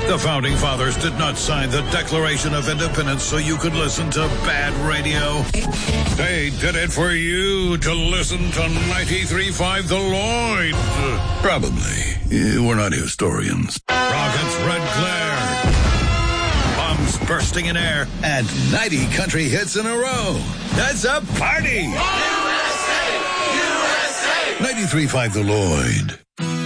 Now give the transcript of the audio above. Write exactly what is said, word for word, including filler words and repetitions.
The Founding Fathers did not sign the Declaration of Independence so you could listen to bad radio. They did it for you to listen to ninety-three point five The Lloyd. Probably. We're not historians. Rockets red glare. Bombs bursting in air. And ninety country hits in a row. That's a party. U S A! U S A! ninety-three point five The Lloyd.